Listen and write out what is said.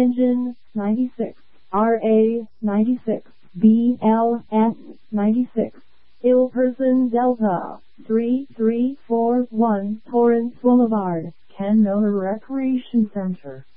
Engine 96, RA 96, BLS 96, Ilperson Delta 3341, Torrance Boulevard, Kenmiller Recreation Center.